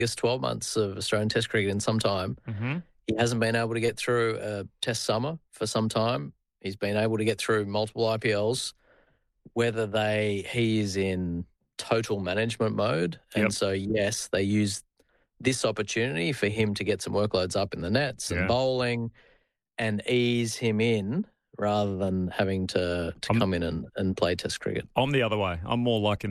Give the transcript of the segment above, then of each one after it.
longest 12 months of Australian Test cricket in some time. Mm-hmm. He hasn't been able to get through a Test summer for some time. He's been able to get through multiple IPLs, whether he is in total management mode. And so, yes, they use this opportunity for him to get some workloads up in the nets and bowling and ease him in rather than having to come in and play Test cricket. I'm the other way. I'm more like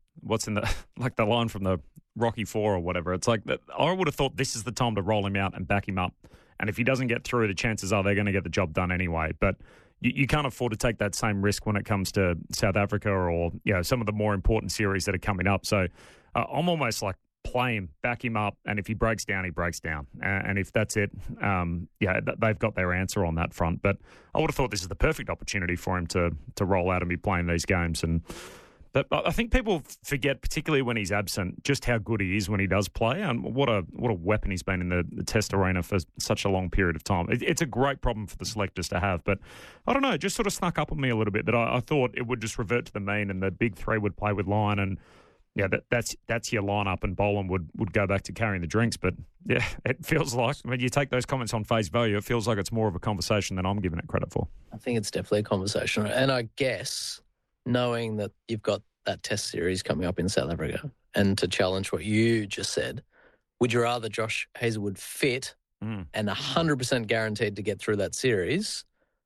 like the line from the Rocky IV or whatever. It's like I would have thought this is the time to roll him out and back him up. And if he doesn't get through, the chances are they're going to get the job done anyway. But you can't afford to take that same risk when it comes to South Africa or some of the more important series that are coming up. So I'm almost like play him, back him up, and if he breaks down, he breaks down. And if that's it, they've got their answer on that front. But I would have thought this is the perfect opportunity for him to roll out and be playing these games. But I think people forget, particularly when he's absent, just how good he is when he does play, and what a weapon he's been in the Test arena for such a long period of time. It's a great problem for the selectors to have, but I don't know, it just sort of snuck up on me a little bit that I thought it would just revert to the mean and the big three would play with Lyon, and that's your lineup, and Boland would go back to carrying the drinks. But it feels like when you take those comments on face value, it feels like it's more of a conversation than I'm giving it credit for. I think it's definitely a conversation, and I guess knowing that you've got that Test series coming up in South Africa, and to challenge what you just said, would you rather Josh Hazlewood fit and 100% guaranteed to get through that series,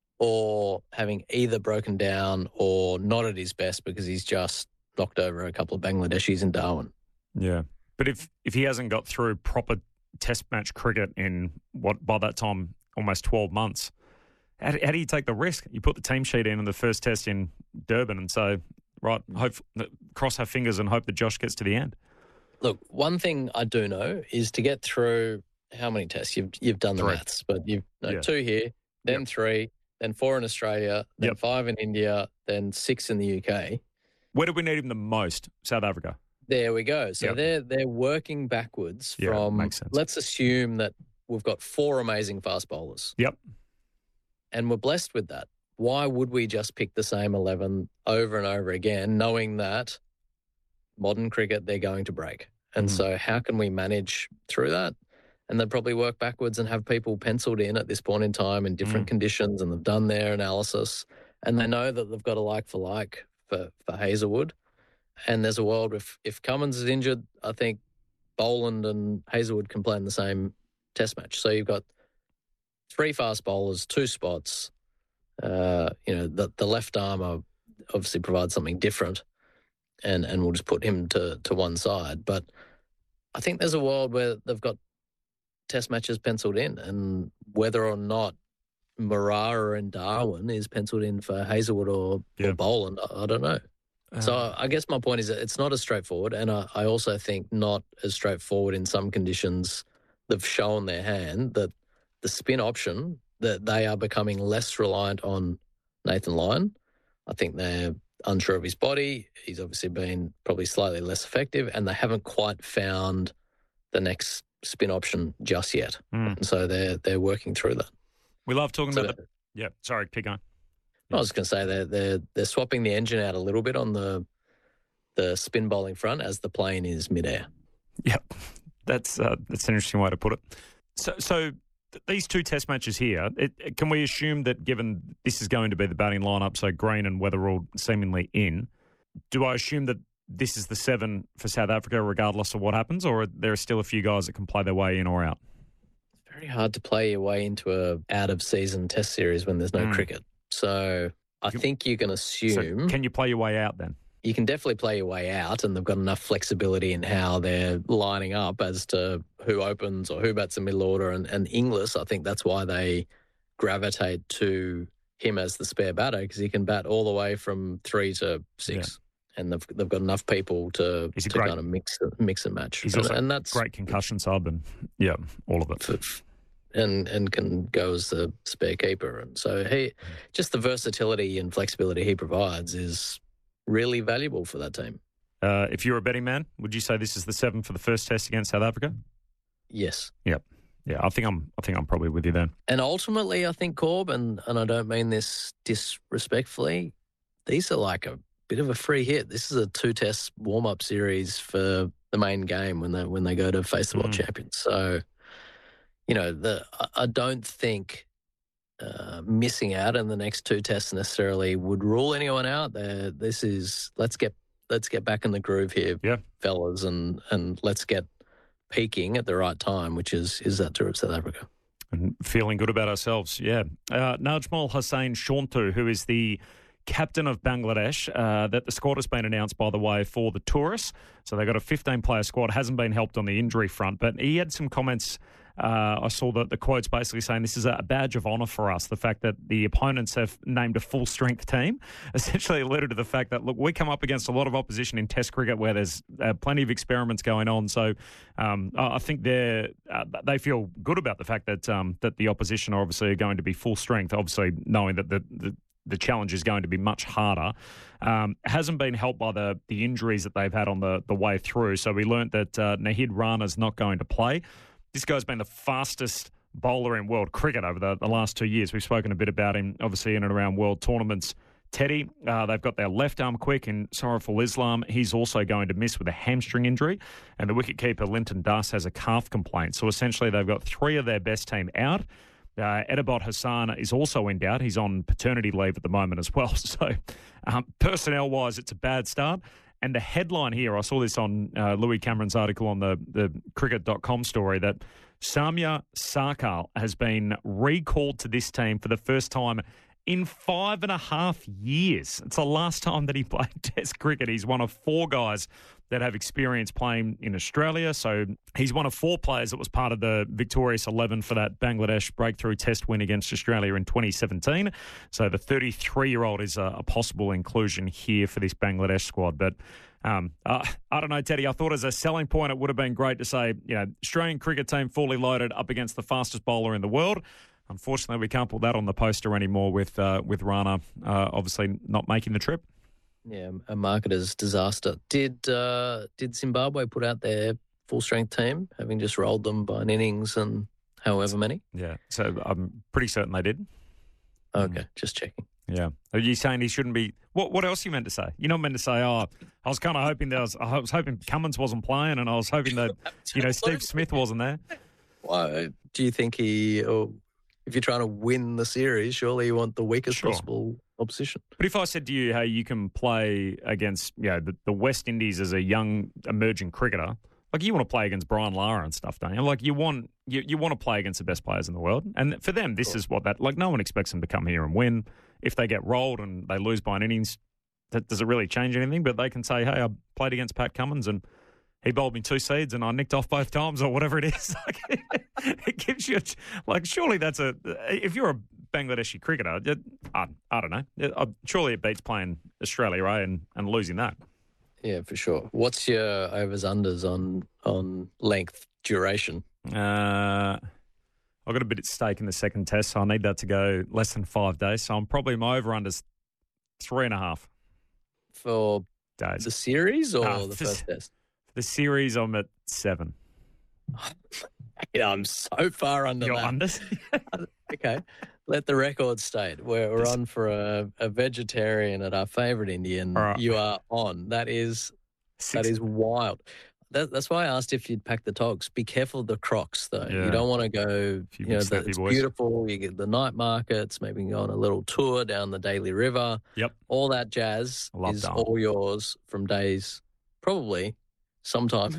or having either broken down or not at his best because he's just knocked over a couple of Bangladeshis in Darwin? Yeah, but if he hasn't got through proper Test match cricket in by that time almost 12 months, how do you take the risk? You put the team sheet in the first Test in Durban and say, right, cross our fingers and hope that Josh gets to the end. Look, one thing I do know is to get through how many Tests? You've done the maths, but you've 2 here, then 3, then 4 in Australia, then 5 in India, then 6 in the UK. Where do we need him the most? South Africa. There we go. So they're working backwards from, makes sense. Let's assume that we've got 4 amazing fast bowlers. Yep. And we're blessed with that. Why would we just pick the same 11 over and over again, knowing that modern cricket, they're going to break? And so how can we manage through that? And they'd probably work backwards and have people penciled in at this point in time in different conditions, and they've done their analysis, and they know that they've got a like for like for Hazlewood. And there's a world if Cummins is injured, I think Boland and Hazlewood can play in the same Test match. So you've got 3 fast bowlers, 2 spots. The left arm obviously provides something different, and we'll just put him to one side. But I think there's a world where they've got Test matches penciled in, and whether or not Marara and Darwin is penciled in for Hazlewood or Boland, I don't know. So I guess my point is that it's not as straightforward, and I also think not as straightforward in some conditions. They've shown their hand that the spin option, that they are becoming less reliant on Nathan Lyon. I think they're unsure of his body. He's obviously been probably slightly less effective, and they haven't quite found the next spin option just yet. And so they're working through that. We love talking about the... Yeah, sorry, keep going. I was going to say they're swapping the engine out a little bit on the spin bowling front as the plane is midair. Yep, that's an interesting way to put it. So these 2 Test matches here, can we assume that given this is going to be the batting lineup, so Green and Weatherall seemingly in, do I assume that this is the 7 for South Africa regardless of what happens, or are there still a few guys that can play their way in or out? It's very hard to play your way into a out-of-season Test series when there's no cricket. So I think you can assume... So can you play your way out then? You can definitely play your way out, and they've got enough flexibility in how they're lining up as to who opens or who bats the middle order. And Inglis, I think that's why they gravitate to him as the spare batter, because he can bat all the way from 3 to 6. Yeah. And they've got enough people to kind of mix and match. He's also and that's great concussion sub, and all of it. And can go as the spare keeper. And so just the versatility and flexibility he provides is really valuable for that team. If you're a betting man, would you say this is the 7 for the first Test against South Africa? Yes. Yep. Yeah, I think I'm probably with you then. And ultimately, I think, Corb, and I don't mean this disrespectfully, these are like a bit of a free hit. This is a 2 Test warm-up series for the main game when they go to face the world champions. So, I don't think missing out in the next 2 tests necessarily would rule anyone out. Let's get back in the groove here, fellas, and let's get peaking at the right time, which is that tour of South Africa. And feeling good about ourselves, yeah. Najmal Hussain Shontu, who is the captain of Bangladesh, that the squad has been announced, by the way, for the tourists. So they've got a 15-player squad, hasn't been helped on the injury front, but he had some comments. I saw that the quotes basically saying this is a badge of honour for us, the fact that the opponents have named a full-strength team, essentially alluded to the fact that, look, we come up against a lot of opposition in Test cricket where there's plenty of experiments going on. So I think they feel good about the fact that that the opposition are obviously going to be full strength, obviously knowing that the challenge is going to be much harder. Hasn't been helped by the injuries that they've had on the way through. So we learnt that Nahid Rana's not going to play. This guy's been the fastest bowler in world cricket over the last 2 years. We've spoken a bit about him, obviously, in and around world tournaments. Teddy, they've got their left arm quick in Sariful Islam. He's also going to miss with a hamstring injury. And the wicketkeeper, Linton Das, has a calf complaint. So essentially they've got 3 of their best team out. Edabot Hassan is also in doubt. He's on paternity leave at the moment as well. So personnel-wise, it's a bad start. And the headline here, I saw this on Louis Cameron's article on the cricket.com story, that Samya Sarkar has been recalled to this team for the first time in 5.5 years. It's the last time that he played Test cricket. He's one of 4 guys that have experience playing in Australia. So he's one of 4 players that was part of the victorious 11 for that Bangladesh breakthrough Test win against Australia in 2017. So the 33-year-old is a possible inclusion here for this Bangladesh squad. But I don't know, Teddy, I thought as a selling point it would have been great to say, Australian cricket team fully loaded up against the fastest bowler in the world. Unfortunately, we can't put that on the poster anymore with Rana obviously not making the trip. Yeah, a marketer's disaster. Did Zimbabwe put out their full-strength team, having just rolled them by an innings and however many? Yeah, so I'm pretty certain they did. Okay, just checking. Yeah. Are you saying he shouldn't be... What else are you meant to say? You're not meant to say, I was kind of hoping I was hoping Cummins wasn't playing and I was hoping that, Steve Smith wasn't there. Why do you think if you're trying to win the series, surely you want the weakest possible opposition. But if I said to you, hey, you can play against the West Indies as a young emerging cricketer, like you want to play against Brian Lara and stuff, don't you? Like you want to play against the best players in the world. And for them, this is what no one expects them to come here and win. If they get rolled and they lose by an innings, does it really change anything? But they can say, hey, I played against Pat Cummins and he bowled me 2 seeds and I nicked off both times or whatever it is. It gives you, surely that's if you're a Bangladeshi cricketer, I don't know. Surely it beats playing Australia, right, and losing that. Yeah, for sure. What's your overs-unders on length, duration? I've got a bit at stake in the second test, so I need that to go less than 5 days. So I'm probably my over-unders 3.5. For days. The series or the first test? The series, I'm at 7. I'm so far under You're that. under? Okay. Let the record state. We're on for a vegetarian at our favourite Indian. Right. You are on. That is wild. That's why I asked if you'd pack the togs. Be careful of the Crocs, though. Yeah. You don't want to go, it's beautiful. You get the night markets, maybe go on a little tour down the Daly River. Yep. All that jazz is all yours from days, probably sometime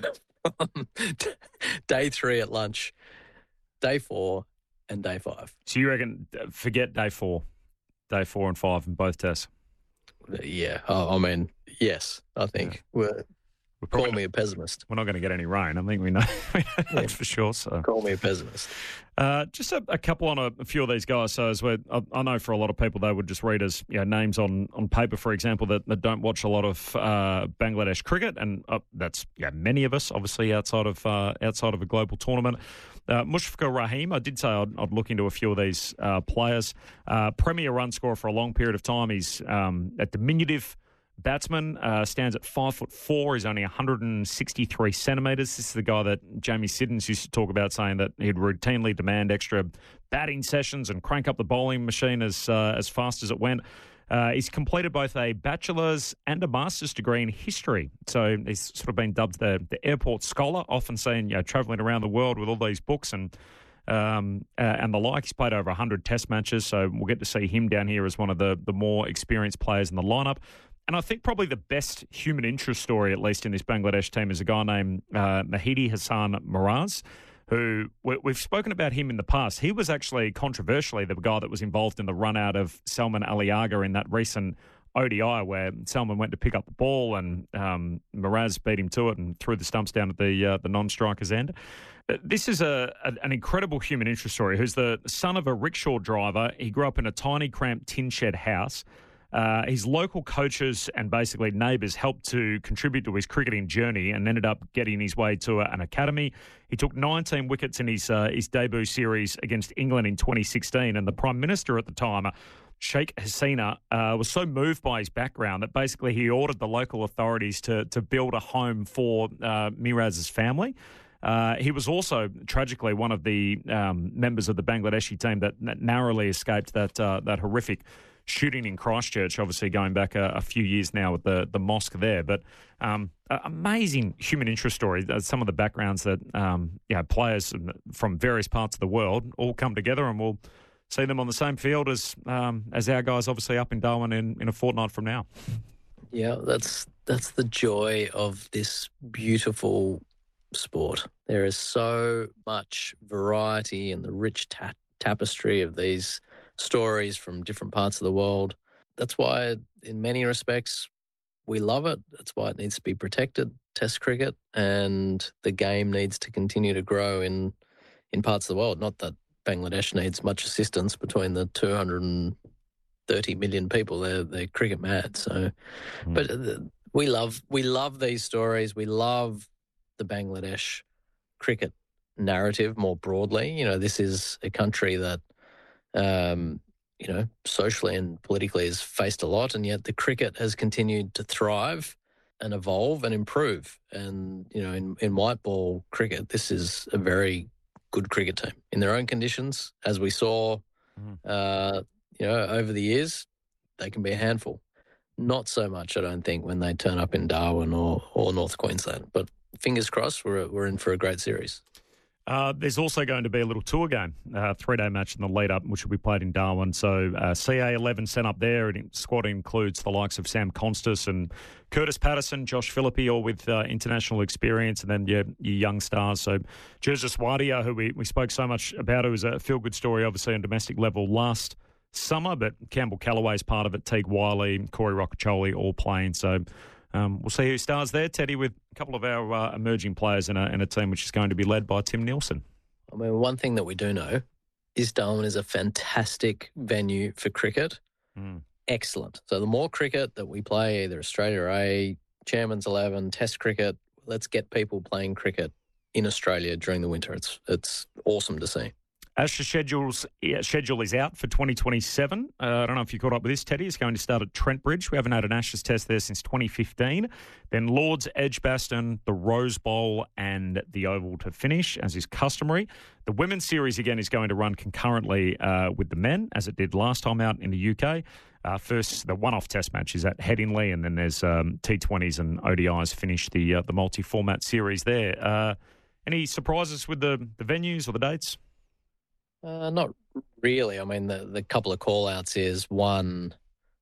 day 3 at lunch, day 4 and day 5. So you reckon, forget day 4 and 5 in both tests? Yeah. I mean, yes, I think. Yeah. Call me a pessimist. We're not going to get any rain. I think we know that for sure. So call me a pessimist. Just a couple on a few of these guys. So as I know for a lot of people, they would just read as names on paper, for example, that don't watch a lot of Bangladesh cricket, and that's many of us, obviously outside of a global tournament. Mushfiqur Rahim, I did say I'd look into a few of these players. Premier run scorer for a long period of time. He's a diminutive batsman, stands at 5'4". He's only 163 centimetres. This is the guy that Jamie Siddons used to talk about, saying that he'd routinely demand extra batting sessions and crank up the bowling machine as fast as it went. He's completed both a bachelor's and a master's degree in history. So he's sort of been dubbed the airport scholar, often seen travelling around the world with all these books and the like. He's played over 100 test matches, so we'll get to see him down here as one of the more experienced players in the lineup. And I think probably the best human interest story, at least in this Bangladesh team, is a guy named Mahidi Hassan Miraz, who we've spoken about him in the past. He was actually controversially the guy that was involved in the run out of Salman Ali Agha in that recent ODI where Salman went to pick up the ball and Miraz beat him to it and threw the stumps down at the non-striker's end. This is an incredible human interest story. Who's the son of a rickshaw driver. He grew up in a tiny, cramped tin shed house. His local coaches and basically neighbours helped to contribute to his cricketing journey and ended up getting his way to an academy. He took 19 wickets in his debut series against England in 2016, and the Prime Minister at the time, Sheikh Hasina, was so moved by his background that basically he ordered the local authorities to build a home for Miraz's family. He was also, tragically, one of the members of the Bangladeshi team that narrowly escaped that horrific shooting in Christchurch, obviously going back a few years now with the mosque there. But amazing human interest story. Some of the backgrounds that players from various parts of the world all come together, and we'll see them on the same field as our guys, obviously up in Darwin in a fortnight from now. Yeah, that's the joy of this beautiful sport. There is so much variety and the rich tapestry of these stories from different parts of the world. That's why, in many respects, we love it. That's why it needs to be protected, Test cricket, and the game needs to continue to grow in parts of the world. Not that Bangladesh needs much assistance between the 230 million people. They're cricket mad. So, but we love these stories. We love the Bangladesh cricket narrative more broadly. This is a country that socially and politically has faced a lot, and yet the cricket has continued to thrive and evolve and improve. And, in white ball cricket, this is a very good cricket team in their own conditions. As we saw, over the years, they can be a handful. Not so much, I don't think, when they turn up in Darwin or North Queensland. But fingers crossed, we're in for a great series. There's also going to be a little tour game, 3-day match in the lead-up, which will be played in Darwin. So CA11 sent up there, and squad includes the likes of Sam Constas and Curtis Patterson, Josh Phillippe, all with international experience, and then your young stars. So Jurgis Wadia, who we spoke so much about, who was a feel-good story, obviously, on domestic level last summer, but Campbell Callaway's part of it, Teague Wiley, Corey Roccaccioli, all playing. So we'll see who stars there, Teddy, with a couple of our emerging players in a team which is going to be led by Tim Nielsen. I mean, one thing that we do know is Darwin is a fantastic venue for cricket. Excellent. So the more cricket that we play, either Australia A, Chairman's 11, Test cricket, let's get people playing cricket in Australia during the winter. It's awesome to see. Ashes schedule is out for 2027. I don't know if you caught up with this, Teddy. It's going to start at Trent Bridge. We haven't had an Ashes test there since 2015. Then Lords, Edgbaston, the Rose Bowl and the Oval to finish, as is customary. The Women's Series, again, is going to run concurrently with the men, as it did last time out in the UK. First, the one-off test match is at Headingley, and then there's T20s and ODIs finish the multi-format series there. Any surprises with the venues or the dates? Not really. I mean, the couple of call-outs is one,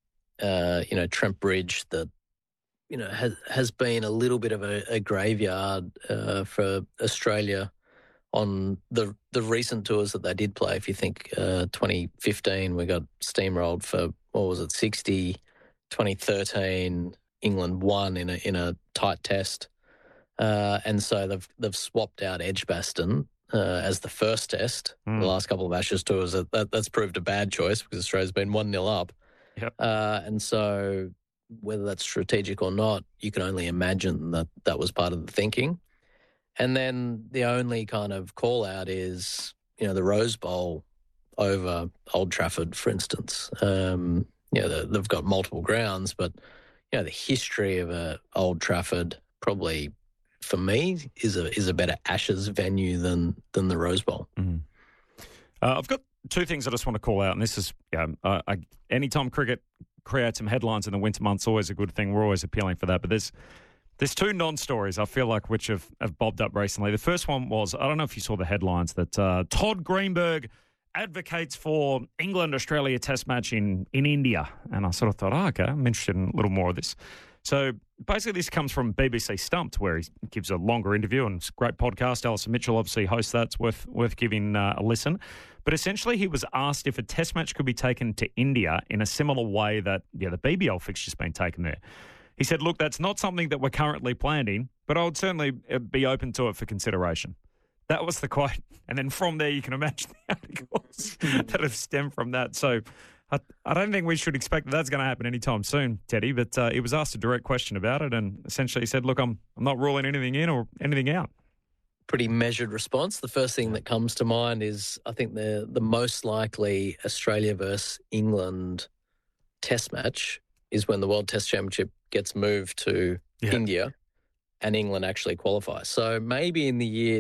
Trent Bridge that, has been a little bit of a graveyard for Australia on the recent tours that they did play. If you think 2015, we got steamrolled for, 60. 2013, England won in a tight test. And so they've swapped out Edgbaston as the first test. The last couple of Ashes tours, that's proved a bad choice because Australia's been 1-0 up. Yep. And so whether that's strategic or not, you can only imagine that was part of the thinking. And then the only kind of call-out is, the Rose Bowl over Old Trafford, for instance. They've got multiple grounds, but, the history of Old Trafford probably, for me, is a better Ashes venue than the Rose Bowl. I've got two things I just want to call out, and this is anytime cricket create some headlines in the winter months. Always a good thing. We're always appealing for that. But there's two non-stories, I feel like, which have bobbed up recently. The first one was, I don't know if you saw the headlines, that Todd Greenberg advocates for England-Australia test match in India. And I sort of thought, okay, I'm interested in a little more of this. So basically this comes from BBC Stumped, where he gives a longer interview, and it's a great podcast. Alison Mitchell obviously hosts that. It's worth giving a listen. But essentially he was asked if a test match could be taken to India in a similar way that the BBL fixture's been taken there. He said, look, that's not something that we're currently planning, but I would certainly be open to it for consideration. That was the quote. And then from there, you can imagine the articles that have stemmed from that. So I don't think we should expect that that's going to happen anytime soon, Teddy, but he was asked a direct question about it, and essentially he said, look, I'm not ruling anything in or anything out. Pretty measured response. The first thing that comes to mind is, I think, the most likely Australia versus England test match is when the World Test Championship gets moved to India and England actually qualify. So maybe in the year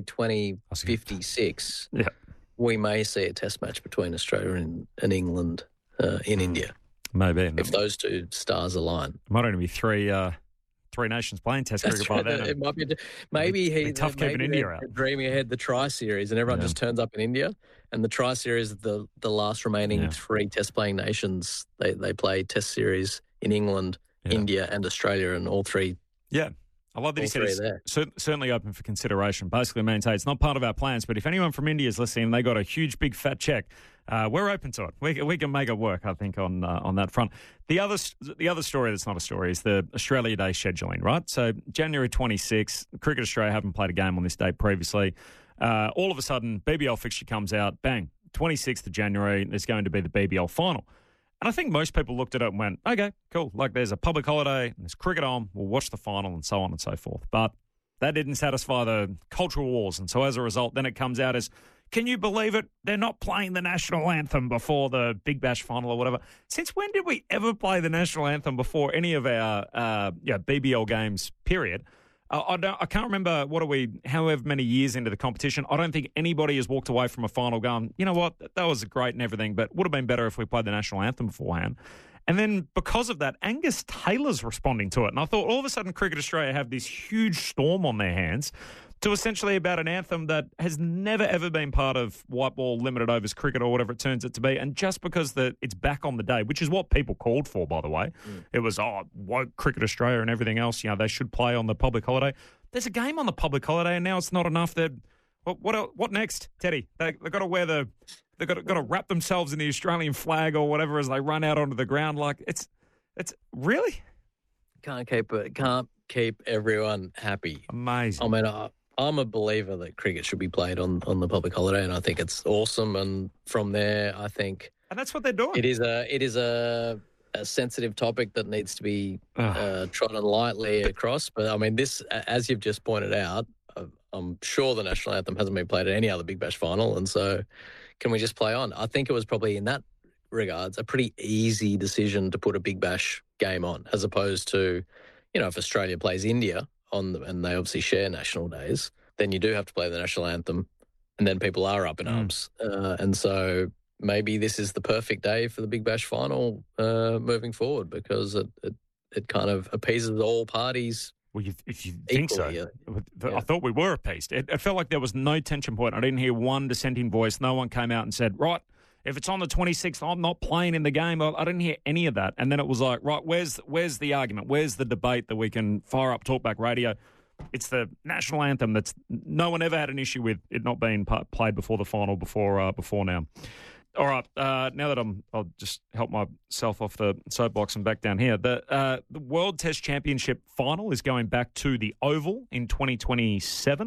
2056, we may see a test match between Australia and England in India. Maybe. If those two stars align. Might only be three nations playing test cricket by then. It might be. Maybe tough keeping India out. Dreaming ahead the Tri-Series, and everyone just turns up in India. And the Tri-Series, the last remaining three test-playing nations, they play test series in England, India, and Australia, and all three. Yeah. I love that he said it's certainly open for consideration. Basically means, hey, it's not part of our plans, but if anyone from India is listening and they got a huge, big, fat check, we're open to it. We can make it work, I think, on that front. The other story that's not a story is the Australia Day scheduling, right? So January 26th, Cricket Australia haven't played a game on this date previously. All of a sudden, BBL fixture comes out, bang, 26th of January, there's going to be the BBL final. And I think most people looked at it and went, okay, cool. Like, there's a public holiday, and there's cricket on, we'll watch the final, and so on and so forth. But that didn't satisfy the cultural wars. And so as a result, then it comes out as, can you believe it? They're not playing the national anthem before the Big Bash final or whatever. Since when did we ever play the national anthem before any of our BBL games, period? I can't remember, however many years into the competition, I don't think anybody has walked away from a final going, you know what, that was great and everything, but would have been better if we played the national anthem beforehand. And then because of that, Angus Taylor's responding to it. And I thought all of a sudden Cricket Australia have this huge storm on their hands to essentially about an anthem that has never, ever been part of white ball limited overs cricket or whatever it turns it to be. And just because it's back on the day, which is what people called for, by the way, it was, woke Cricket Australia and everything else, they should play on the public holiday. There's a game on the public holiday, and now it's not enough. What next, Teddy? They've got to wear they've got to wrap themselves in the Australian flag or whatever as they run out onto the ground. Like, it's really can't keep everyone happy. Amazing. I mean, I'm a believer that cricket should be played on the public holiday, and I think it's awesome. And from there, I think, and that's what they're doing. It is a sensitive topic that needs to be trodden lightly across. But I mean, this, as you've just pointed out, I'm sure the national anthem hasn't been played at any other Big Bash final, and so can we just play on? I think it was probably in that regards a pretty easy decision to put a Big Bash game on, as opposed to, if Australia plays India and they obviously share national days, then you do have to play the national anthem, and then people are up in arms. And so maybe this is the perfect day for the Big Bash final moving forward, because it kind of appeases all parties. Well, if you think equally, so. I thought we were appeased. It felt like there was no tension point. I didn't hear one dissenting voice. No one came out and said, right, if it's on the 26th, I'm not playing in the game. I didn't hear any of that. And then it was like, right, where's the argument? Where's the debate that we can fire up Talkback Radio? It's the national anthem that's no one ever had an issue with it not being played before the final, before now. All right, now that I'll just help myself off the soapbox and back down here. The World Test Championship final is going back to the Oval in 2027.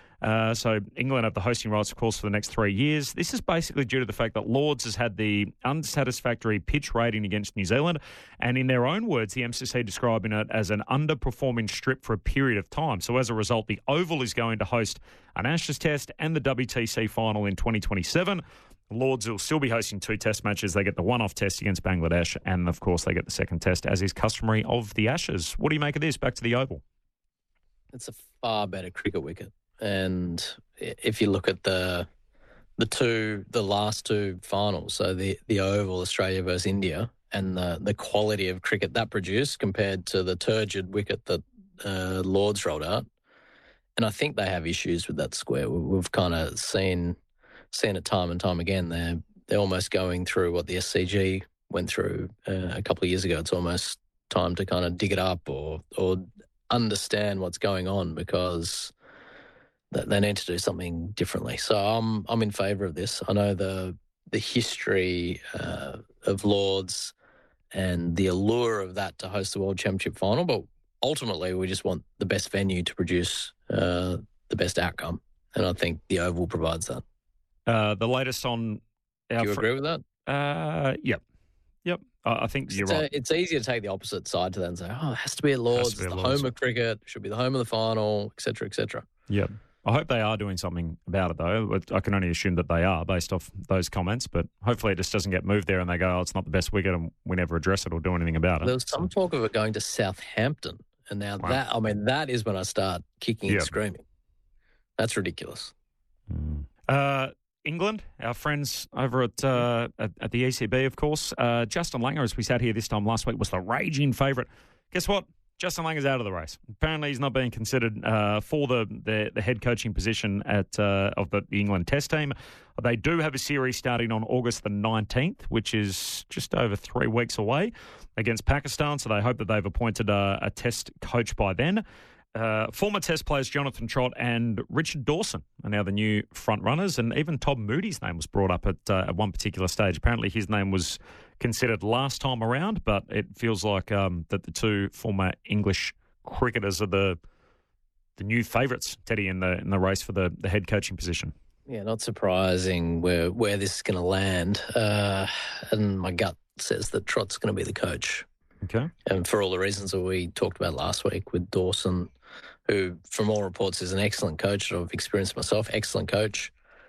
So England have the hosting rights, of course, for the next 3 years. This is basically due to the fact that Lords has had the unsatisfactory pitch rating against New Zealand, and in their own words, the MCC describing it as an underperforming strip for a period of time. So as a result, the Oval is going to host an Ashes Test and the WTC final in 2027. Lords will still be hosting 2 test matches. They get the one-off test against Bangladesh, and of course they get the second test, as is customary of the Ashes. What do you make of this? Back to the Oval. It's a far better cricket wicket. And if you look at the last two finals, so the Oval, Australia versus India, and the quality of cricket that produced compared to the turgid wicket that Lords rolled out. And I think they have issues with that square. We've kind of seen it time and time again. They're almost going through what the SCG went through a couple of years ago. It's almost time to kind of dig it up or understand what's going on, because they need to do something differently. So I'm in favour of this. I know the history of Lords and the allure of that to host the World Championship final, but ultimately we just want the best venue to produce the best outcome, and I think the Oval provides that. The latest on our... Do you agree with that? Yep. I think you're right. It's easy to take the opposite side to that and say, it has to be at Lords, it's the home of cricket, should be the home of the final, et cetera, et cetera. Yep. I hope they are doing something about it, though. I can only assume that they are based off those comments, but hopefully it just doesn't get moved there and they go, it's not the best wicket, and we never address it or do anything about it. There was some talk of it going to Southampton, and now that is when I start kicking and screaming. That's ridiculous. England, our friends over at the ECB, of course. Justin Langer, as we sat here this time last week, was the raging favourite. Guess what? Justin Langer's out of the race. Apparently, he's not being considered for the head coaching position of the England Test team. They do have a series starting on August the 19th, which is just over 3 weeks away, against Pakistan. So they hope that they've appointed a Test coach by then. Former Test players Jonathan Trott and Richard Dawson are now the new front runners, and even Tom Moody's name was brought up at one particular stage. Apparently, his name was considered last time around, but it feels like that the two former English cricketers are the new favourites, Teddy, in the race for the head coaching position. Yeah, not surprising where this is going to land, and my gut says that Trott's going to be the coach. Okay, and for all the reasons that we talked about last week with Dawson, who, from all reports, is an excellent coach. I've experienced myself, excellent coach.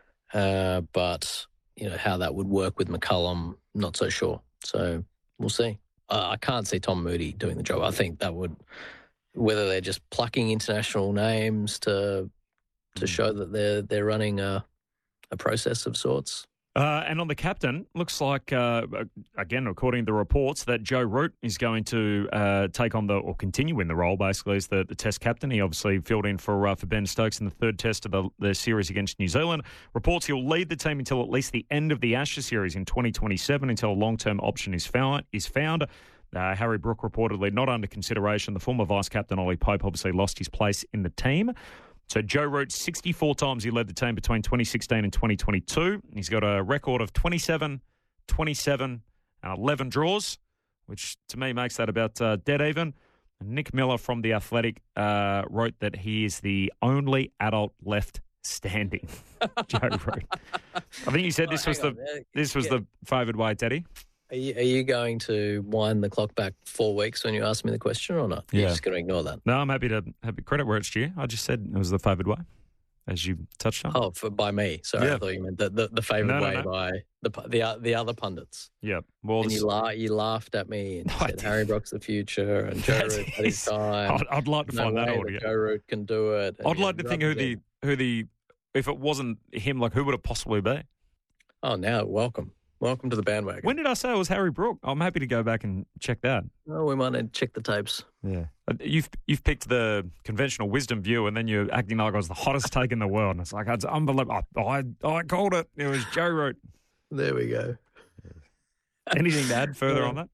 But, how that would work with McCullum, not so sure. So we'll see. I can't see Tom Moody doing the job. I think that would, whether they're just plucking international names to show that they're running a process of sorts. And on the captain, looks like, again, according to the reports, that Joe Root is going to take on or continue in the role, basically, as the Test captain. He obviously filled in for Ben Stokes in the third Test of the series against New Zealand. Reports he'll lead the team until at least the end of the Ashes series in 2027, until a long-term option is found. Harry Brook reportedly not under consideration. The former vice-captain, Ollie Pope, obviously lost his place in the team. So Joe Root, 64 times he led the team between 2016 and 2022. He's got a record of 27, 27 and 11 draws, which to me makes that about dead even. And Nick Miller from The Athletic wrote that he is the only adult left standing. Joe Root. I think he said this was the favoured way, Teddy. Are you going to wind the clock back 4 weeks when you ask me the question or not? You're just going to ignore that? No, I'm happy to have credit where it's due. I just said it was the favoured way, as you touched on. Oh, by me. Sorry, I thought you meant the favoured way by the other pundits. Yeah. Well, and you laughed at me and said Harry Brook's the future and Joe Root at his time. I'd like to find that audio. Joe Root can do it. I'd like to think who the if it wasn't him, like who would it possibly be? Oh, now welcome. Welcome to the bandwagon. When did I say it was Harry Brook? I'm happy to go back and check that. Oh, we might need to check the tapes. Yeah. You've picked the conventional wisdom view, and then you're acting like I was the hottest take in the world. And it's like, it's unbelievable. I called it. It was Joe Root. There we go. Anything to add further on that?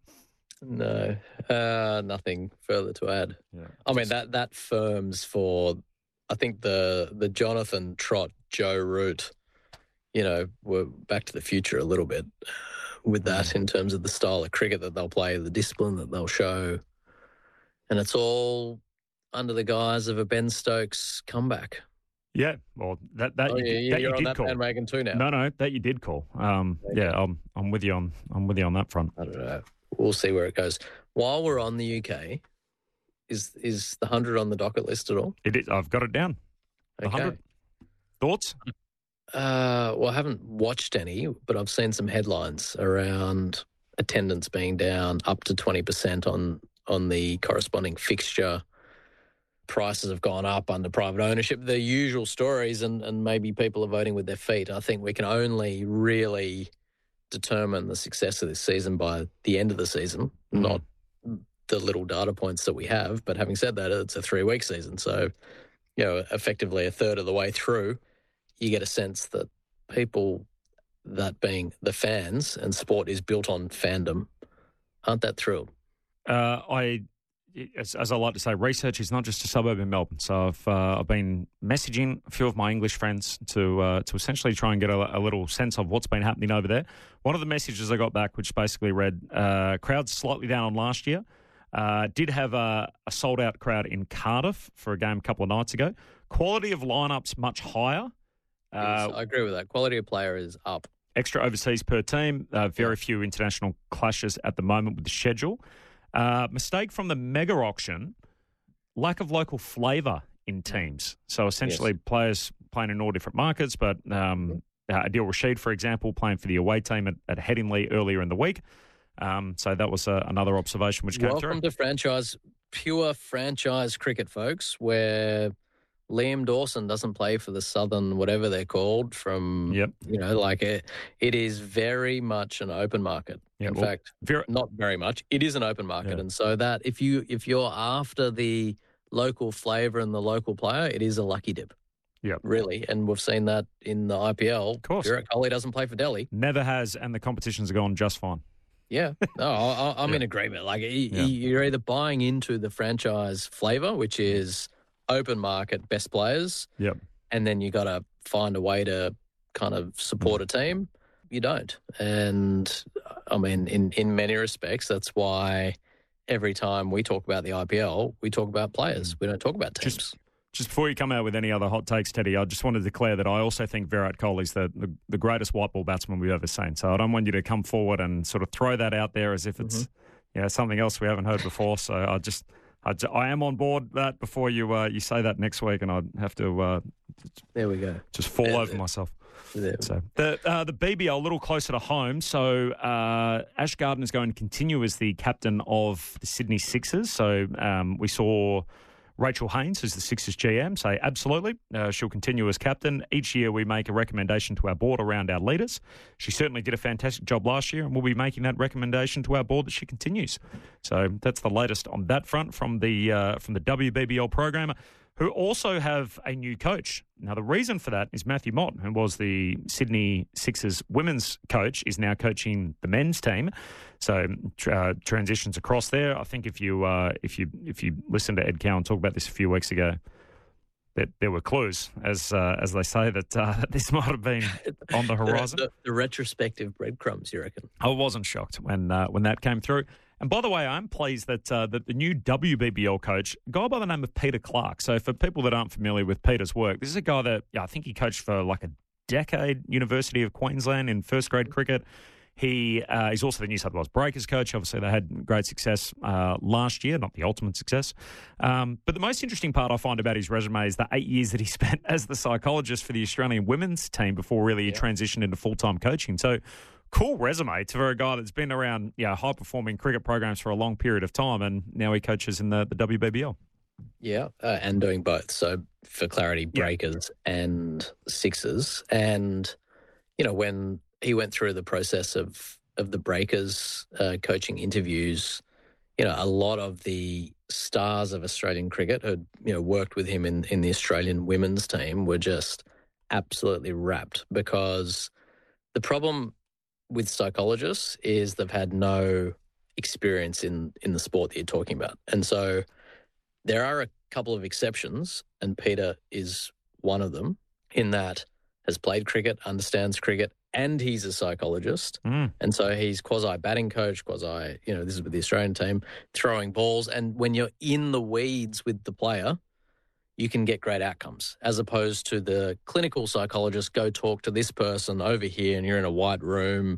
No, nothing further to add. Yeah. I mean, that firms for, I think, the Jonathan Trott, Joe Root, we're back to the future a little bit with that in terms of the style of cricket that they'll play, the discipline that they'll show. And it's all under the guise of a Ben Stokes comeback. Yeah, well, that you're you on did that call. bandwagon too now. No, that you did call. I'm with you on that front. I don't know. We'll see where it goes. While we're on the UK, is the 100 on the docket list at all? It is. I've got it down. The 100. Thoughts? Well, I haven't watched any, but I've seen some headlines around attendance being down up to 20% on the corresponding fixture. Prices have gone up under private ownership. The usual stories, and maybe people are voting with their feet. I think we can only really determine the success of this season by the end of the season, not the little data points that we have. But having said that, it's a 3-week season. So, effectively a third of the way through, you get a sense that people, that being the fans, and sport is built on fandom, aren't that thrilled. As I like to say, research is not just a suburb in Melbourne. So I've been messaging a few of my English friends to essentially try and get a little sense of what's been happening over there. One of the messages I got back, which basically read, crowds slightly down on last year. Did have a sold-out crowd in Cardiff for a game a couple of nights ago. Quality of lineups much higher. Yes, I agree with that. Quality of player is up. Extra overseas per team. Very few international clashes at the moment with the schedule. Mistake from the mega auction, lack of local flavour in teams. So essentially players playing in all different markets, but Adil Rashid, for example, playing for the away team at Headingley earlier in the week. So that was another observation which came through. Welcome to pure franchise cricket, folks, where Liam Dawson doesn't play for the Southern, whatever they're called, it is very much an open market. In fact, not very much. It is an open market. And so that if you're after the local flavour and the local player, it is a lucky dip. Yeah, really. And we've seen that in the IPL. Of course. Virat Kohli doesn't play for Delhi. Never has, and the competitions are going just fine. Yeah. No, I'm in agreement. Like, you're either buying into the franchise flavour, which is open market, best players. Yep. And then you got to find a way to kind of support a team. You don't. And I mean, in many respects, that's why every time we talk about the IPL, we talk about players. We don't talk about teams. Just before you come out with any other hot takes, Teddy, I just want to declare that I also think Virat Kohli is the greatest white ball batsman we've ever seen. So I don't want you to come forward and sort of throw that out there as if it's something else we haven't heard before. So I am on board that before you say that next week, and I'd have to there we go. Just fall over myself. Yeah. So the BBL a little closer to home. So Ash Gardner is going to continue as the captain of the Sydney Sixers. So we saw Rachel Haynes, who's the Sixers GM, say absolutely, she'll continue as captain. Each year we make a recommendation to our board around our leaders. She certainly did a fantastic job last year, and we'll be making that recommendation to our board that she continues. So that's the latest on that front from the WBBL program, who also have a new coach. Now, the reason for that is Matthew Mott, who was the Sydney Sixers women's coach, is now coaching the men's team. So transitions across there. I think if you listen to Ed Cowan talk about this a few weeks ago, that there were clues, as they say, that this might have been on the horizon. The retrospective breadcrumbs, you reckon? I wasn't shocked when that came through. And by the way, I'm pleased that the new WBBL coach, a guy by the name of Peter Clark. So for people that aren't familiar with Peter's work, this is a guy that I think he coached for like a decade, University of Queensland in first grade cricket. He's also the New South Wales Breakers coach. Obviously, they had great success last year, not the ultimate success. But the most interesting part I find about his resume is the 8 years that he spent as the psychologist for the Australian women's team before really he transitioned into full-time coaching. So cool resume for a guy that's been around high-performing cricket programs for a long period of time, and now he coaches in the WBBL. Yeah, and doing both. So for clarity, Breakers and Sixers. And, when he went through the process of the Breakers coaching interviews, a lot of the stars of Australian cricket who worked with him in the Australian women's team were just absolutely rapt, because the problem with psychologists is they've had no experience in the sport that you're talking about. And so there are a couple of exceptions, and Peter is one of them, in that has played cricket, understands cricket, and he's a psychologist. And so he's quasi-batting coach, this is with the Australian team, throwing balls. And when you're in the weeds with the player, you can get great outcomes, as opposed to the clinical psychologist, go talk to this person over here and you're in a white room,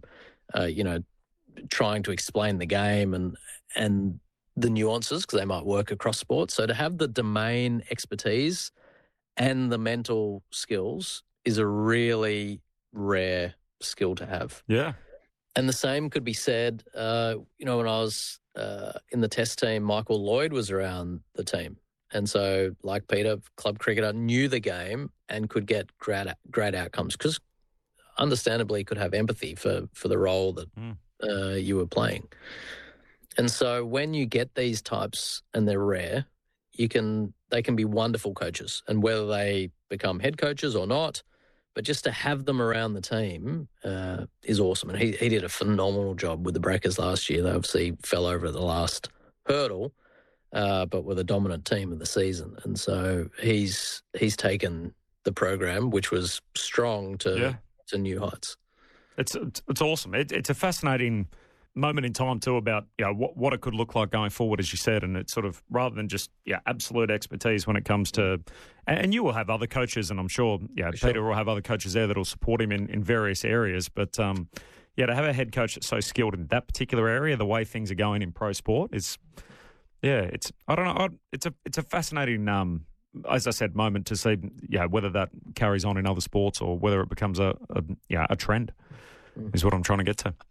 trying to explain the game and the nuances, because they might work across sports. So to have the domain expertise and the mental skills is a really rare skill to have. Yeah. And the same could be said, when I was in the test team, Michael Lloyd was around the team. And so, like Peter, club cricketer, knew the game and could get great outcomes. Because understandably could have empathy for the role that you were playing. And so when you get these types and they're rare, they can be wonderful coaches, and whether they become head coaches or not, but just to have them around the team is awesome. And he did a phenomenal job with the Breakers last year. They obviously fell over at the last hurdle, but with a dominant team of the season. And so he's taken the program, which was strong, to new heights. It's awesome. It's a fascinating moment in time too about what it could look like going forward, as you said, and it's sort of rather than just absolute expertise when it comes to, and you will have other coaches, and I'm sure Peter will have other coaches there that will support him in various areas, but to have a head coach that's so skilled in that particular area, the way things are going in pro sport is it's a fascinating as I said, moment to see whether that carries on in other sports or whether it becomes a trend is what I'm trying to get to.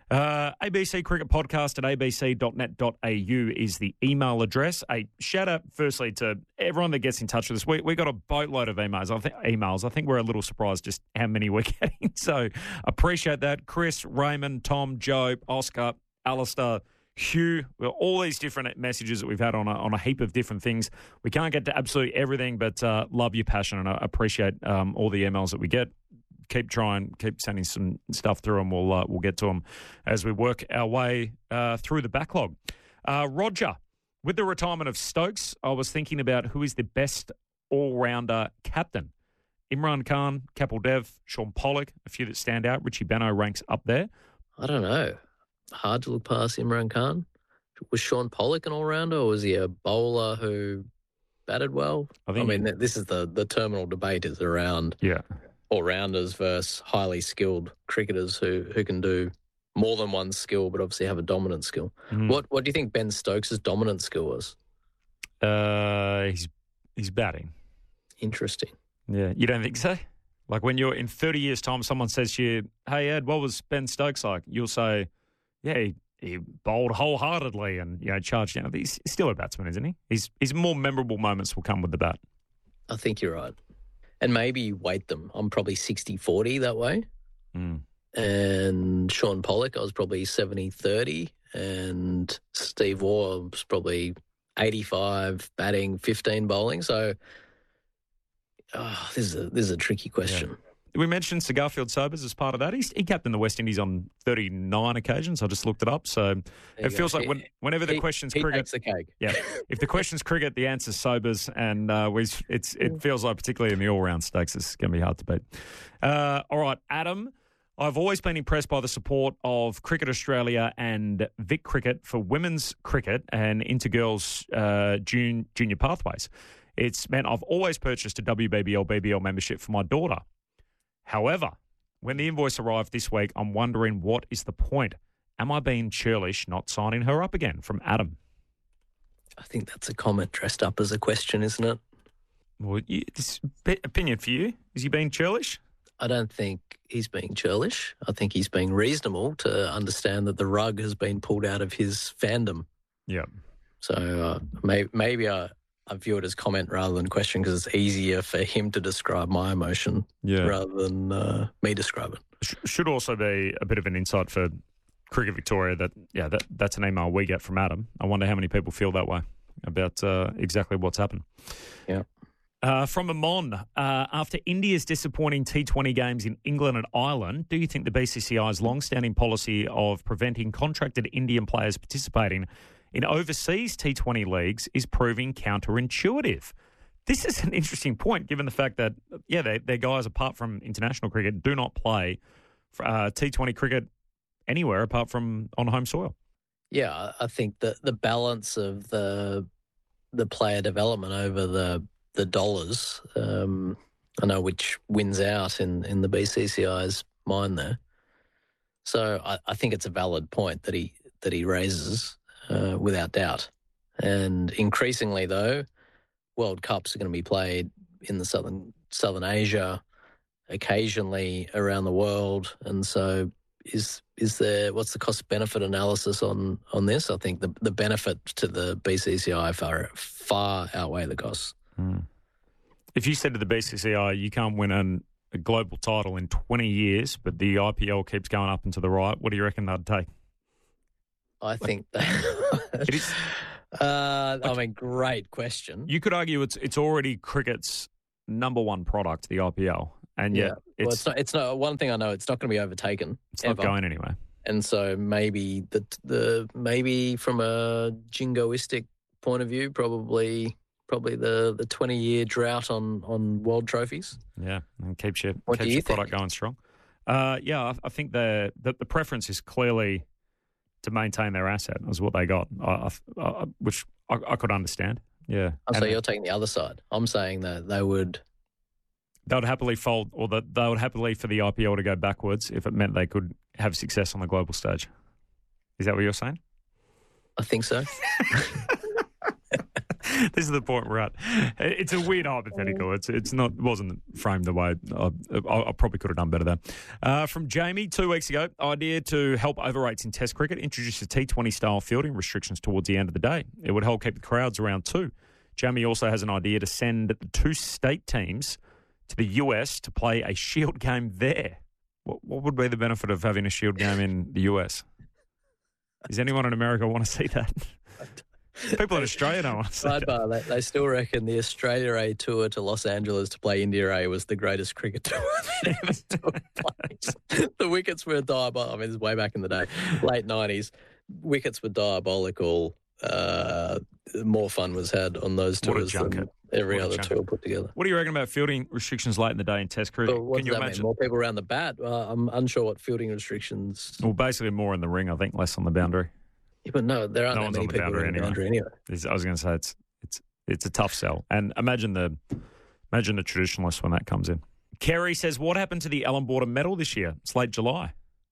ABC Cricket Podcast at abc.net.au is the email address. A shout out firstly to everyone that gets in touch with us. We got a boatload of emails. I think we're a little surprised just how many we're getting. So appreciate that. Chris, Raymond, Tom, Joe, Oscar, Alistair, Hugh, all these different messages that we've had on a heap of different things. We can't get to absolutely everything, but love your passion, and I appreciate all the emails that we get. Keep trying, keep sending some stuff through, and we'll get to them as we work our way through the backlog. Roger, with the retirement of Stokes, I was thinking about who is the best all-rounder captain. Imran Khan, Kapil Dev, Sean Pollock, a few that stand out. Richie Benaud ranks up there. I don't know. Hard to look past Imran Khan. Was Sean Pollock an all-rounder, or was he a bowler who batted well? This is the terminal debate is around all-rounders versus highly skilled cricketers who can do more than one skill, but obviously have a dominant skill. What do you think Ben Stokes' dominant skill was? He's batting. Interesting. Yeah, you don't think so? Like when you're in 30 years' time, someone says to you, "Hey Ed, what was Ben Stokes like?" You'll say, "Yeah, he bowled wholeheartedly and charged down." He's still a batsman, isn't he? His more memorable moments will come with the bat. I think you're right. And maybe you weight them. I'm probably 60-40 that way. And Sean Pollock, I was probably 70-30. And Steve Waugh was probably 85 batting, 15 bowling. So this is a tricky question. Yeah. We mentioned Sir Garfield Sobers as part of that. He captained the West Indies on 39 occasions. I just looked it up. So it feels like whenever the question's cricket, takes the cake. Yeah, if the question's cricket, the answer's Sobers, and it feels like particularly in the all-round stakes, it's going to be hard to beat. All right, Adam. I've always been impressed by the support of Cricket Australia and Vic Cricket for women's cricket and into girls' junior pathways. It's meant I've always purchased a WBBL BBL membership for my daughter. However, when the invoice arrived this week, I'm wondering what is the point? Am I being churlish not signing her up again? From Adam. I think that's a comment dressed up as a question, isn't it? Well, this opinion for you. Is he being churlish? I don't think he's being churlish. I think he's being reasonable to understand that the rug has been pulled out of his fandom. Yeah. So maybe I view it as comment rather than question because it's easier for him to describe my emotion rather than me describe it. Should also be a bit of an insight for Cricket Victoria that's an email we get from Adam. I wonder how many people feel that way about exactly what's happened. Yeah. From Amon, after India's disappointing T20 games in England and Ireland, do you think the BCCI's long-standing policy of preventing contracted Indian players participating in overseas T20 leagues is proving counterintuitive? This is an interesting point, given the fact that, their guys, apart from international cricket, do not play T20 cricket anywhere apart from on home soil. Yeah, I think that the balance of the player development over the dollars, I know which wins out in the BCCI's mind there. So I think it's a valid point that he raises. Without doubt. And increasingly, though, World Cups are going to be played in the Southern Asia, occasionally around the world. And so what's the cost-benefit analysis on this? I think the benefit to the BCCI far outweigh the costs. If you said to the BCCI, you can't win a global title in 20 years, but the IPL keeps going up and to the right. What do you reckon they'd take? I think that. It is. I mean, great question. You could argue it's already cricket's number one product, the IPL, and yet well, it's not. One thing I know, it's not going to be overtaken. It's not going anywhere. And so maybe maybe from a jingoistic point of view, probably the 20-year drought on world trophies. Yeah, and keeps your think? product going strong. I think the preference is clearly to maintain their asset, is what they got, which I could understand. Yeah. So you're taking the other side. I'm saying that they would happily fold, or that they would happily for the IPL to go backwards if it meant they could have success on the global stage. Is that what you're saying? I think so. This is the point we're at. It's a weird hypothetical. Wasn't framed the way I probably could have done better there. From Jamie, 2 weeks ago, idea to help overrates in Test cricket, introduce a T20 style fielding restrictions towards the end of the day. It would help keep the crowds around too. Jamie also has an idea to send the 2 state teams to the US to play a Shield game there. What would be the benefit of having a Shield game in the US? Does anyone in America want to see that? People in Australia don't want to see that. They still reckon the Australia A tour to Los Angeles to play India A was the greatest cricket tour they'd ever took place. The wickets were diabolical. I mean, this is way back in the day, late 90s. Wickets were diabolical. More fun was had on those tours than every other tour put together. What do you reckon about fielding restrictions late in the day in Test cricket? Can you imagine more people around the bat? I'm unsure what fielding restrictions. Well, basically more in the ring, I think, less on the boundary. Yeah, but no, there aren't that many people around the boundary anyway. I was going to say it's a tough sell, and imagine the traditionalists when that comes in. Kerry says, "What happened to the Allan Border medal this year? It's late July."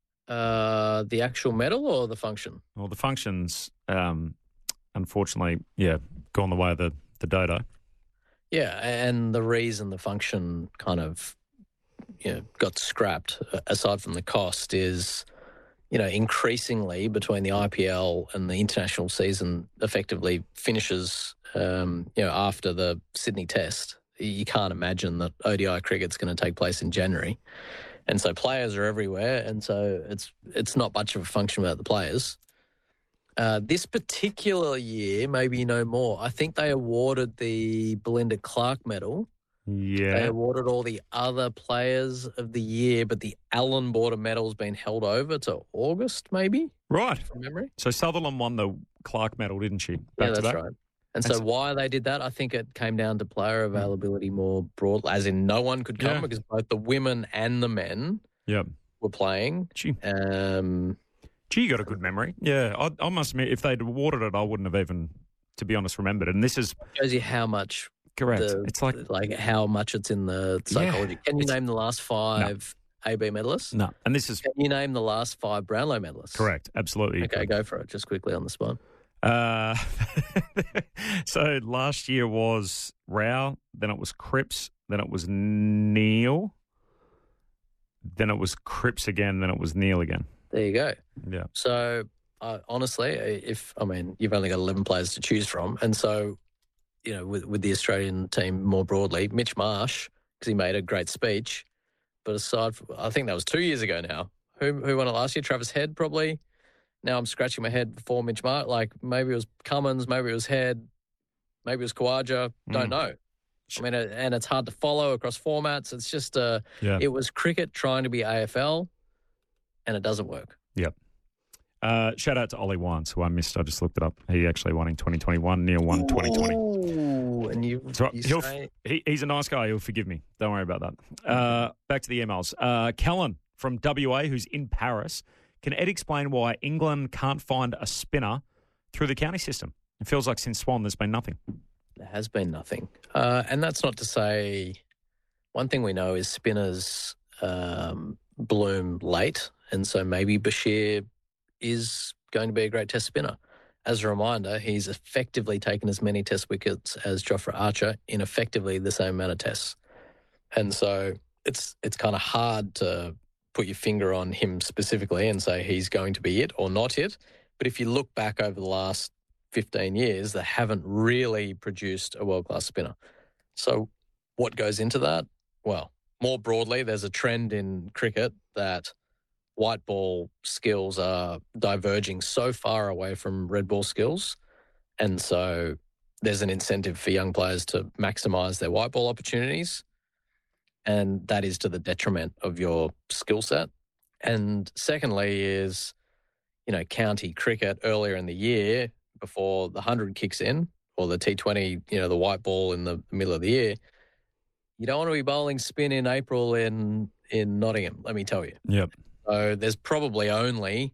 The actual medal or the function? Well, the function's unfortunately, gone the way of the dodo. Yeah, and the reason the function kind of got scrapped, aside from the cost, is increasingly between the IPL and the international season effectively finishes after the Sydney Test. You can't imagine that ODI cricket's going to take place in January. And so players are everywhere, and so it's not much of a function about the players. This particular year, maybe you know more, I think they awarded the Belinda Clark medal. Yeah. They awarded all the other players of the year, but the Allan Border medal's been held over to August, maybe? Right. From memory. So Sutherland won the Clark medal, didn't she? That's right. And so why they did that, I think it came down to player availability more broadly, as in no one could come because both the women and the men were playing. Gee, you got a good memory. Yeah, I must admit, if they'd awarded it, I wouldn't have even, to be honest, remembered it. And this shows you how much. Correct. It's like how much it's in the psychology. Can you name the last 5 AB medalists? No. And this is. Can you name the last 5 Brownlow medalists? Correct. Absolutely. Okay, go for it. Just quickly on the spot. So last year was Rao, then it was Cripps, then it was Neil, then it was Cripps again, then it was Neil again. There you go. Yeah. So honestly, you've only got 11 players to choose from, and so with the Australian team more broadly, Mitch Marsh, because he made a great speech, but aside from, I think that was 2 years ago now. Who won it last year? Travis Head, probably. Now I'm scratching my head before Mitch Marsh. Like maybe it was Cummins, maybe it was Head, maybe it was Khawaja. Don't know. I mean, and it's hard to follow across formats. It's just it was cricket trying to be AFL, and it doesn't work. Yep. Shout out to Ollie Wines, who I missed. I just looked it up. He actually won in 2021. Neil won 2020. Ooh, and he's a nice guy. He'll forgive me. Don't worry about that. Back to the emails. Kellen from WA, who's in Paris. Can Ed explain why England can't find a spinner through the county system? It feels like since Swan there's been nothing. There has been nothing. And that's not to say, one thing we know is spinners bloom late, and so maybe Bashir is going to be a great test spinner. As a reminder, he's effectively taken as many test wickets as Jofra Archer in effectively the same amount of tests. And so it's kind of hard to put your finger on him specifically and say he's going to be it or not it. But if you look back over the last 15 years, they haven't really produced a world-class spinner. So what goes into that? Well, more broadly, there's a trend in cricket that white ball skills are diverging so far away from red ball skills. And so there's an incentive for young players to maximise their white ball opportunities. And that is to the detriment of your skill set. And secondly is, county cricket earlier in the year before the 100 kicks in, or the T20, the white ball in the middle of the year. You don't want to be bowling spin in April in Nottingham, let me tell you. Yep. So there's probably only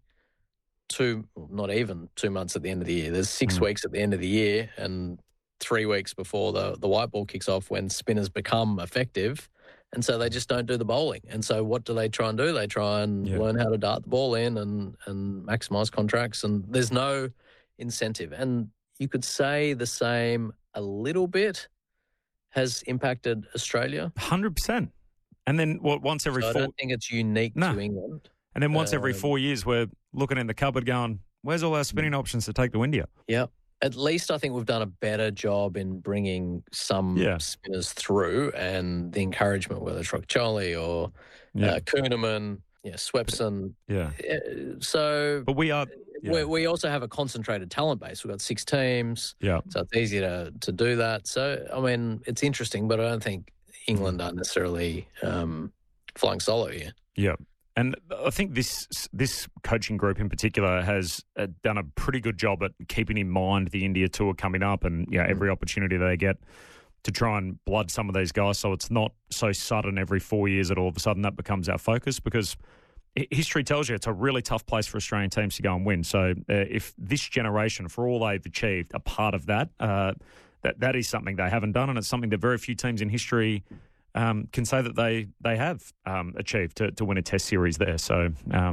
not even 2 months at the end of the year. There's 6 weeks at the end of the year and 3 weeks before the white ball kicks off when spinners become effective. And so they just don't do the bowling. And so what do they try and do? They try and learn how to dart the ball in and maximise contracts. And there's no incentive. And you could say the same a little bit has impacted Australia. 100%. And then once every I don't think it's unique to England. And then once every 4 years, we're looking in the cupboard going, where's all our spinning options to take to India? Yeah. At least I think we've done a better job in bringing some spinners through, and the encouragement, whether it's Rockcholi or Kuhnemann, Swepson. Yeah. So, but we are. Yeah. We also have a concentrated talent base. We've got 6 teams. Yeah. So it's easy to do that. So, I mean, it's interesting, but I don't think England are necessarily flying solo here. Yeah. And I think this coaching group in particular has done a pretty good job at keeping in mind the India tour coming up, and every opportunity they get to try and blood some of these guys, so it's not so sudden every 4 years that all of a sudden that becomes our focus, because history tells you it's a really tough place for Australian teams to go and win. So if this generation, for all they've achieved, are part of that, that is something they haven't done, and it's something that very few teams in history can say that they have achieved to win a test series there. So,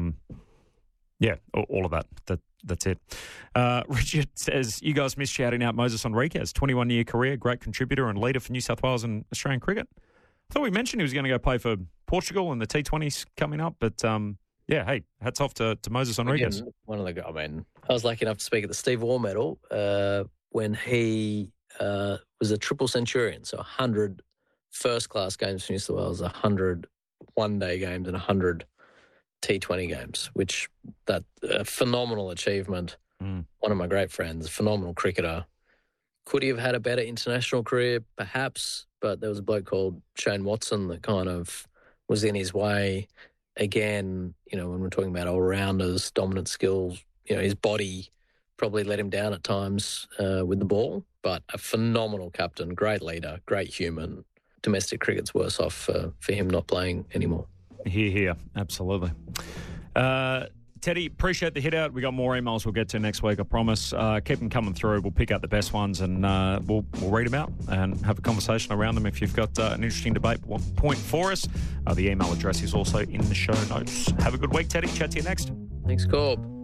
all of that. That's it. Richard says, you guys missed shouting out Moses Enriquez, 21-year career, great contributor and leader for New South Wales and Australian cricket. I thought we mentioned he was going to go play for Portugal and the T20s coming up, but hey, hats off to Moses Enriquez. I was lucky enough to speak at the Steve Waugh Medal when he was a triple centurion, so 100 first-class games for New South Wales, 100 one-day games and 100 T20 games, which that phenomenal achievement. One of my great friends, a phenomenal cricketer. Could he have had a better international career? Perhaps, but there was a bloke called Shane Watson that kind of was in his way. Again, when we're talking about all-rounders, dominant skills, his body probably let him down at times with the ball, but a phenomenal captain, great leader, great human. Domestic cricket's worse off for him not playing anymore. Here, absolutely. Teddy, appreciate the hit out. We got more emails we'll get to next week, I promise. Keep them coming through. We'll pick out the best ones and we'll read them out and have a conversation around them if you've got an interesting debate point for us. The email address is also in the show notes. Have a good week, Teddy. Chat to you next. Thanks, Corb.